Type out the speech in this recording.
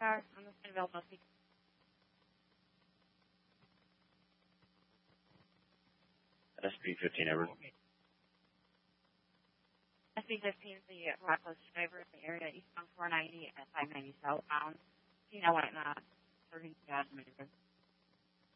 car on the available. SB15 Edward. SB15 is the reckless driver in the area eastbound 490 at 590 southbound. You know what, 30,000 meters.